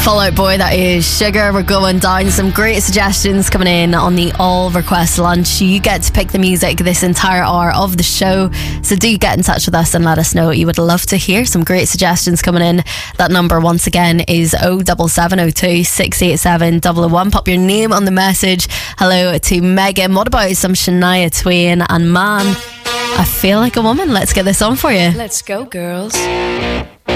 Fall Out Boy, that is Sugar. We're going down. Some great suggestions coming in on the all request lunch. You get to pick the music this entire hour of the show, so do get in touch with us and let us know what you would love to hear. Some great suggestions coming in. That number once again is 07702 687 001. Pop your name on the message. Hello to Megan. What about some Shania Twain and Man, I Feel Like a Woman? Let's get this on for you. Let's go, girls.